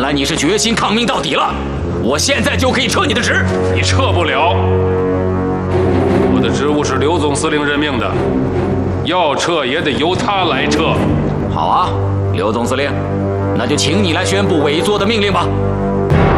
来你是决心抗命到底了，我现在就可以撤你的职。 你撤不了，我的职务是刘总司令任命的，要撤也得由他来撤。 好啊，刘总司令，那就请你来宣布委座的命令吧。